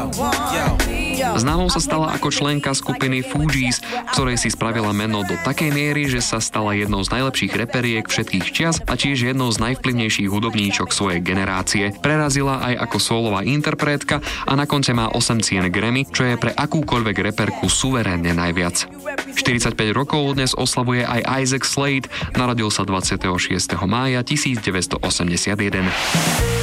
Známou sa stala ako členka skupiny Fugees, v ktorej si spravila meno do takej miery, že sa stala jednou z najlepších reperiek všetkých čias a tiež jednou z najvplyvnejších hudobníčok svojej generácie. Prerazila aj ako sólová interpretka a na konte má 8 cien Grammy, čo je pre akúkoľvek reperku suverénne najviac. 45 rokov dnes oslavuje aj Isaac Slade, narodil sa 26. mája 1981.